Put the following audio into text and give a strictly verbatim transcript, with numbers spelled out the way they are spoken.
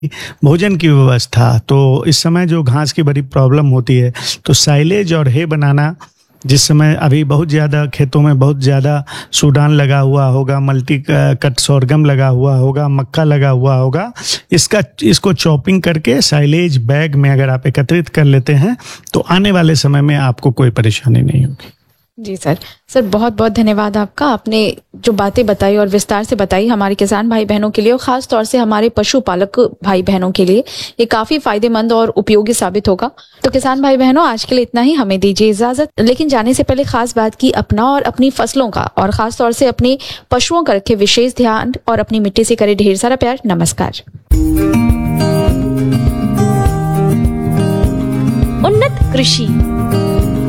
भोजन की व्यवस्था, तो इस समय जो घास की बड़ी प्रॉब्लम होती है, तो साइलेज और हे बनाना, जिस समय अभी बहुत ज़्यादा खेतों में बहुत ज़्यादा सूडान लगा हुआ होगा, मल्टी कट सोरगम लगा हुआ होगा, मक्का लगा हुआ होगा, इसका इसको चॉपिंग करके साइलेज बैग में अगर आप एकत्रित कर लेते हैं तो आने वाले समय में आपको कोई परेशानी नहीं होगी। जी सर सर बहुत बहुत धन्यवाद आपका। आपने जो बातें बताई और विस्तार से बताई हमारे किसान भाई बहनों के लिए और ख़ास तौर से हमारे पशुपालक भाई बहनों के लिए ये काफ़ी फायदेमंद और उपयोगी साबित होगा। तो किसान भाई बहनों, आज के लिए इतना ही, हमें दीजिए इजाज़त। लेकिन जाने से पहले खास बात की, अपना और अपनी फसलों का और ख़ास तौर से अपने पशुओं का रखे विशेष ध्यान और अपनी मिट्टी से करे ढेर सारा प्यार। नमस्कार। उन्नत कृषि